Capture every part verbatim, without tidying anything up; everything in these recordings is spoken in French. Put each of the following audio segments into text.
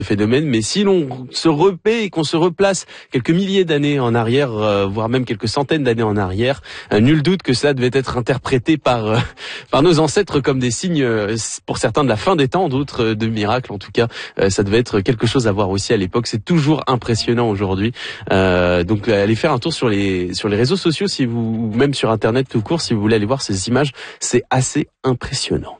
phénomène, mais si l'on se repaît et qu'on se replace quelques milliers d'années en arrière, euh, voire même quelques centaines d'années en arrière, euh, nul doute que cela devait être interprété par euh, par nos ancêtres comme des signes, euh, pour certains de la fin des temps, d'autres euh, de miracles. En tout cas, euh, ça devait être quelque chose à voir aussi à l'époque. C'est toujours impressionnant aujourd'hui. Euh, donc allez faire un tour sur les sur les réseaux sociaux, si vous, ou même sur Internet tout court, si vous voulez aller voir ces images. C'est assez impressionnant.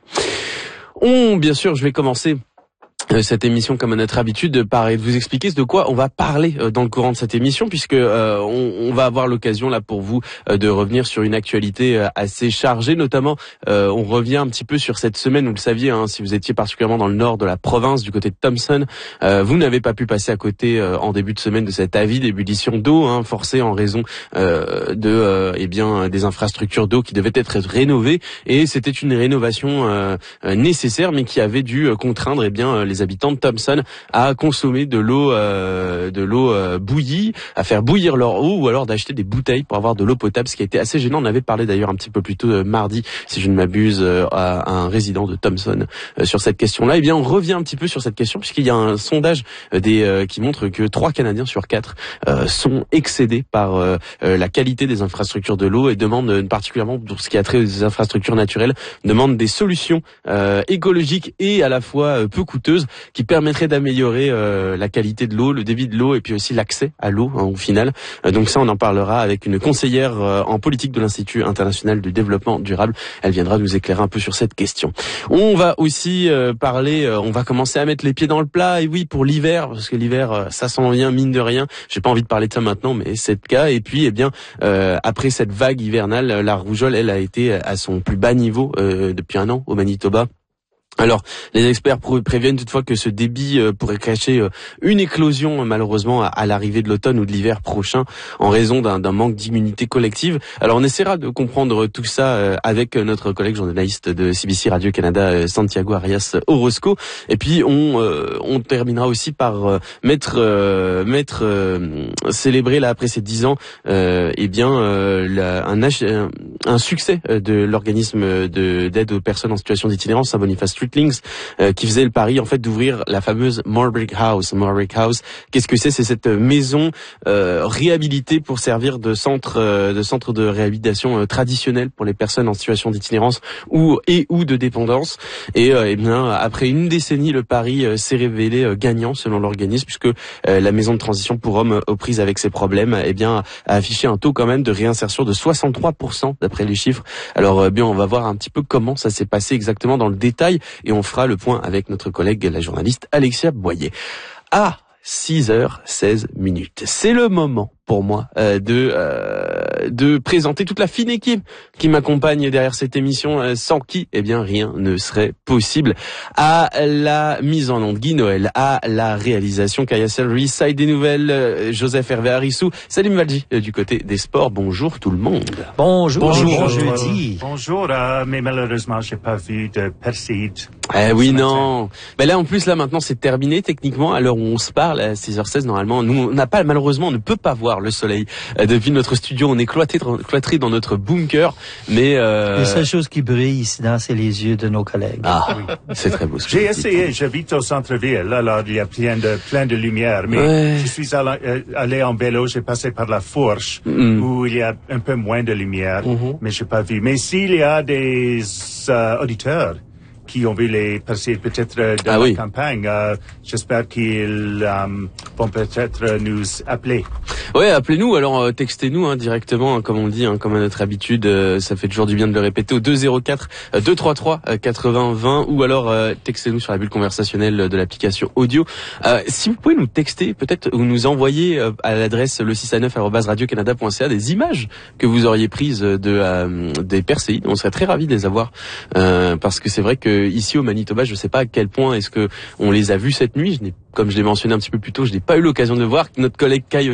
On, bien sûr, je vais commencer cette émission comme à notre habitude par vous expliquer de quoi on va parler dans le courant de cette émission, puisque euh, on, on va avoir l'occasion là pour vous euh, de revenir sur une actualité assez chargée, notamment euh, on revient un petit peu sur cette semaine, vous le saviez, hein, si vous étiez particulièrement dans le nord de la province, du côté de Thompson, euh, vous n'avez pas pu passer à côté euh, en début de semaine de cette avis d'ébullition d'eau hein, forcée en raison euh, de euh, eh bien des infrastructures d'eau qui devaient être rénovées, et c'était une rénovation euh, nécessaire mais qui avait dû contraindre eh bien les habitants de Thompson à consommer de l'eau euh, de l'eau euh, bouillie, à faire bouillir leur eau, ou alors d'acheter des bouteilles pour avoir de l'eau potable, ce qui a été assez gênant. On avait parlé d'ailleurs un petit peu plus tôt euh, mardi, si je ne m'abuse, euh, à un résident de Thompson euh, sur cette question-là. Eh bien, on revient un petit peu sur cette question puisqu'il y a un sondage euh, des euh, qui montre que trois Canadiens sur quatre euh, sont excédés par euh, euh, la qualité des infrastructures de l'eau et demandent, euh, particulièrement pour ce qui a trait aux infrastructures naturelles, demandent des solutions euh, écologiques et à la fois euh, peu coûteuses, qui permettrait d'améliorer euh, la qualité de l'eau, le débit de l'eau et puis aussi l'accès à l'eau hein, au final. Euh, donc ça, on en parlera avec une conseillère euh, en politique de l'Institut international du développement durable. Elle viendra nous éclairer un peu sur cette question. On va aussi euh, parler, euh, on va commencer à mettre les pieds dans le plat, et oui, pour l'hiver, parce que l'hiver, euh, ça s'en vient mine de rien. J'ai pas envie de parler de ça maintenant, mais c'est le cas. Et puis, eh bien, euh, après cette vague hivernale, la rougeole, elle, a été à son plus bas niveau euh, depuis un an au Manitoba. Alors, les experts préviennent toutefois que ce débit pourrait cacher une éclosion, malheureusement, à l'arrivée de l'automne ou de l'hiver prochain, en raison d'un, d'un manque d'immunité collective. Alors, on essaiera de comprendre tout ça avec notre collègue journaliste de C B C Radio-Canada, Santiago Arias Orozco. Et puis, on, on terminera aussi par mettre, mettre célébrer, là, après ces dix ans, euh, eh bien, euh, la, un, un succès de l'organisme de, d'aide aux personnes en situation d'itinérance, Saint-Boniface Streetlings, euh, qui faisait le pari en fait d'ouvrir la fameuse Morbrick House. Morbrick House, qu'est-ce que c'est ? C'est cette maison euh, réhabilitée pour servir de centre euh, de centre de réhabilitation euh, traditionnel pour les personnes en situation d'itinérance ou et ou de dépendance. Et euh, eh bien après une décennie, le pari euh, s'est révélé euh, gagnant selon l'organisme, puisque euh, la maison de transition pour hommes aux prises avec ses problèmes, eh bien a affiché un taux quand même de réinsertion de soixante-trois pour cent d'après les chiffres. Alors euh, bien, on va voir un petit peu comment ça s'est passé exactement dans le détail. Et on fera le point avec notre collègue, la journaliste Alexia Boyer. À six heures seize minutes. C'est le moment pour moi euh, de euh, de présenter toute la fine équipe qui m'accompagne derrière cette émission, euh, sans qui eh bien rien ne serait possible. À la mise en onde, Guy Noël. À la réalisation, Kaya Selry. Side des nouvelles, euh, Joseph Hervé Harissou. Salim Valji euh, du côté des sports. Bonjour tout le monde. Bonjour. Bonjour. Bonjour. Jeudi. Bonjour, euh, mais malheureusement j'ai pas vu de Perseid. Eh oui, non. Ben là, en plus, là, maintenant, c'est terminé, techniquement, à l'heure où on se parle, à six heures seize, normalement. Nous, on n'a pas, malheureusement, on ne peut pas voir le soleil. Euh, depuis notre studio, on est cloîtré, cloîtré dans notre bunker, mais, euh... La seule chose qui brille ici, c'est les yeux de nos collègues. Ah, oui. C'est très beau. J'ai essayé, j'habite au centre-ville, alors il y a plein de, plein de lumière, mais ouais. Je suis allé, allé en vélo, j'ai passé par la Fourche, mm. où il y a un peu moins de lumière, mm-hmm. mais j'ai pas vu. Mais s'il y a des euh, auditeurs qui ont vu les Perseid peut-être dans ah, la oui. campagne. Euh, j'espère qu'ils euh, vont peut-être nous appeler. Ouais, appelez-nous, alors euh, textez-nous hein, directement, hein, comme on dit, hein, comme à notre habitude. Euh, ça fait toujours du bien de le répéter au deux zéro quatre deux trois trois quatre-vingts vingt, ou alors euh, textez-nous sur la bulle conversationnelle de l'application audio. Euh, si vous pouvez nous texter, peut-être, ou nous envoyer euh, à l'adresse le six à neuf arobase radio canada point c a des images que vous auriez prises de euh, des Perséides. On serait très ravis de les avoir, euh, parce que c'est vrai que ici au Manitoba, je sais pas à quel point est-ce que on les a vus cette nuit. Je n'ai, comme je l'ai mentionné un petit peu plus tôt, je n'ai pas eu l'occasion de voir. Notre collègue Kai aussi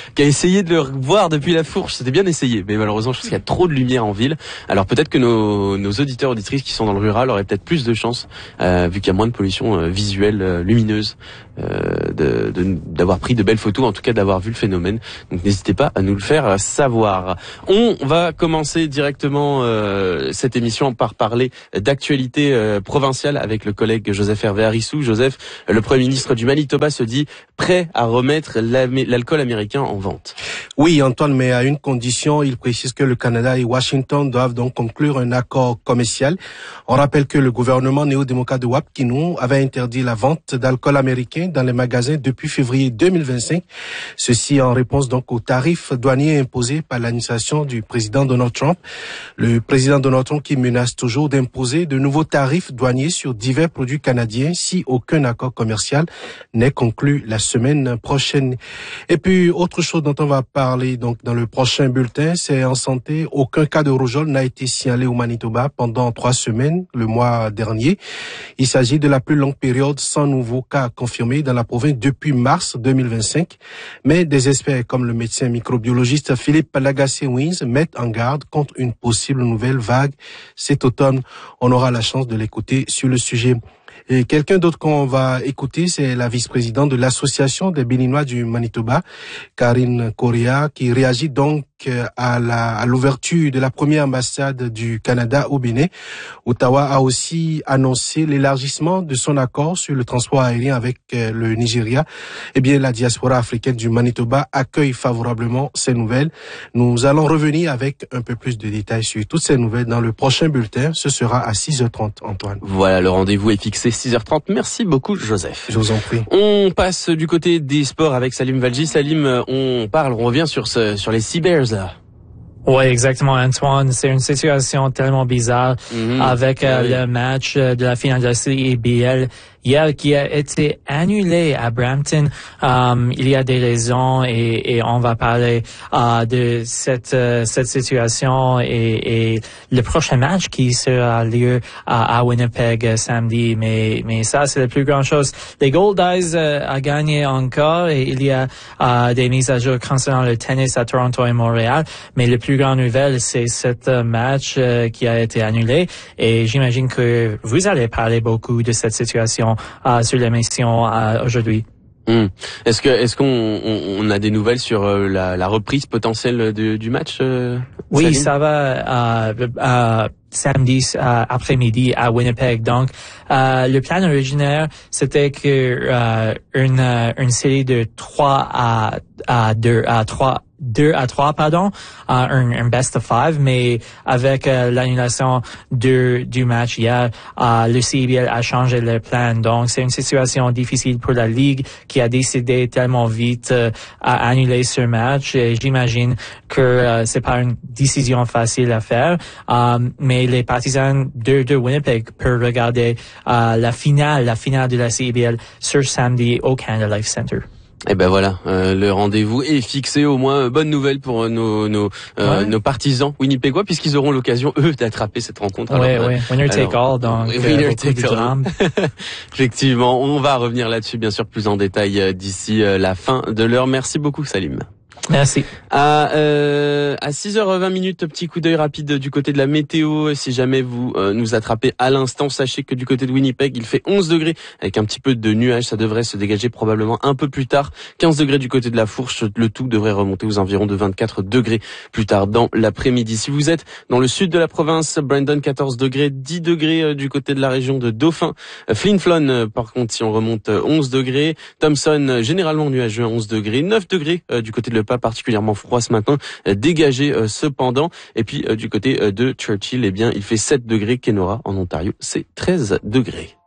qui a essayé de le voir depuis la Fourche. C'était bien essayé, mais malheureusement, je pense qu'il y a trop de lumière en ville. Alors peut-être que nos, nos auditeurs auditrices qui sont dans le rural auraient peut-être plus de chance, euh, vu qu'il y a moins de pollution euh, visuelle euh, lumineuse, euh, de, de, d'avoir pris de belles photos, en tout cas d'avoir vu le phénomène. Donc n'hésitez pas à nous le faire savoir. On va commencer directement euh, cette émission par parler d'actualité euh, provinciale avec le collègue Joseph Hervé Arissou. Joseph, le Premier ministre du Manitoba se dit prêt à remettre l'alcool américain en vente. Oui, Antoine, mais à une condition. Il précise que le Canada et Washington doivent donc conclure un accord commercial. On rappelle que le gouvernement néo-démocrate de Wapkinou avait interdit la vente d'alcool américain dans les magasins depuis février deux mille vingt-cinq. Ceci en réponse donc aux tarifs douaniers imposés par l'administration du président Donald Trump. Le président Donald Trump qui menace toujours d'imposer de nouveaux tarifs douaniers sur divers produits canadiens si aucun accord commercial n'est conclu la semaine prochaine. Et puis, autre chose dont on va parler donc dans le prochain bulletin, c'est en santé. Aucun cas de rougeole n'a été signalé au Manitoba pendant trois semaines le mois dernier. Il s'agit de la plus longue période sans nouveaux cas confirmés dans la province depuis mars deux mille vingt-cinq. Mais des experts comme le médecin microbiologiste Philippe Lagacé-Wins mettent en garde contre une possible nouvelle vague cet automne. On aura la chance de l'écouter sur le sujet. Et quelqu'un d'autre qu'on va écouter, c'est la vice-présidente de l'Association des Béninois du Manitoba, Karine Correa, qui réagit donc à la, à l'ouverture de la première ambassade du Canada au Bénin. Ottawa a aussi annoncé l'élargissement de son accord sur le transport aérien avec le Nigeria. Eh bien, la diaspora africaine du Manitoba accueille favorablement ces nouvelles. Nous allons revenir avec un peu plus de détails sur toutes ces nouvelles dans le prochain bulletin. Ce sera à six heures trente, Antoine. Voilà, le rendez-vous est fixé six heures trente. Merci beaucoup, Joseph. Je vous en prie. On passe du côté des sports avec Salim Valji. Salim, on parle, on revient sur ce, sur les Sea Bears, là. Oui, exactement, Antoine. C'est une situation tellement bizarre mm-hmm. avec euh, oui. le match de la finale de la C E B L hier qui a été annulé à Brampton. Um, il y a des raisons et, et on va parler uh, de cette uh, cette situation et, et le prochain match qui sera lieu à, à Winnipeg uh, samedi. Mais mais ça c'est la plus grande chose. Les Goldies uh, a gagné encore et il y a uh, des mises à jour concernant le tennis à Toronto et Montréal. Mais le plus grande nouvelle c'est cet uh, match uh, qui a été annulé et j'imagine que vous allez parler beaucoup de cette situation Uh, sur l'émission uh, aujourd'hui. Mmh. Est-ce que est-ce qu'on on, on a des nouvelles sur euh, la, la reprise potentielle de, du match euh, Oui, Salim? ça va uh, uh, samedi uh, après-midi à Winnipeg. Donc, uh, le plan originaire, c'était que uh, une uh, une série de trois à à deux à trois deux à trois, pardon, uh, un, un best of five, mais avec uh, l'annulation de, du match hier, uh, le C E B L a changé le plan. Donc, c'est une situation difficile pour la Ligue qui a décidé tellement vite uh, à annuler ce match. Et j'imagine que uh, c'est pas une décision facile à faire, um, mais les partisans de, de Winnipeg peuvent regarder uh, la finale, la finale de la C E B L sur samedi au Canada Life Center. Et ben voilà, euh, le rendez-vous est fixé. Au moins, bonne nouvelle pour nos nos euh, ouais. nos partisans winnipégois puisqu'ils auront l'occasion eux d'attraper cette rencontre. Oui, oui. Winner take all, donc oui, winner take all. Effectivement, on va revenir là-dessus bien sûr plus en détail euh, d'ici euh, la fin de l'heure. Merci beaucoup, Salim. Merci. À, euh, à six heures vingt minutes, petit coup d'œil rapide du côté de la météo. Si jamais vous euh, nous attrapez à l'instant, sachez que du côté de Winnipeg, il fait onze degrés avec un petit peu de nuages. Ça devrait se dégager probablement un peu plus tard. quinze degrés du côté de la Fourche. Le tout devrait remonter aux environs de vingt-quatre degrés plus tard dans l'après-midi. Si vous êtes dans le sud de la province, Brandon quatorze degrés, dix degrés euh, du côté de la région de Dauphin. Euh, Flin Flon, euh, par contre, si on remonte euh, onze degrés. Thompson, euh, généralement nuageux à onze degrés. neuf degrés euh, du côté de Le Pas, particulièrement froid ce matin, euh, dégagé euh, cependant. Et puis euh, du côté euh, de Churchill, eh bien, il fait sept degrés. Kenora en Ontario, c'est treize degrés.